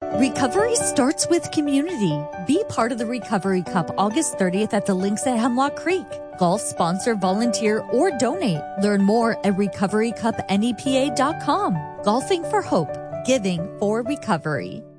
Recovery starts with community. Be part of the Recovery Cup August 30th at the links at Hemlock Creek. Golf, sponsor, volunteer, or donate. Learn more at recoverycupnepa.com. Golfing for hope. Giving for recovery.